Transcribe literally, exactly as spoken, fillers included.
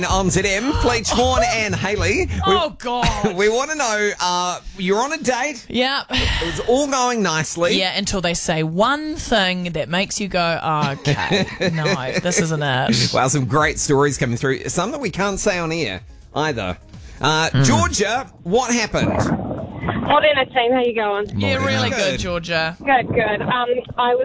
On Z M, Fleet Swan and Hayley. We, Oh, God. we want to know, uh, you're on a date. Yeah. It was all going nicely. Yeah, until they say one thing that makes you go, oh, okay, no, this isn't it. Well, some great stories coming through. Some that we can't say on air either. Uh, Hmm. Georgia, what happened? Morena team, how you going? Yeah, really Good. good, Georgia. Good, good. Um, I was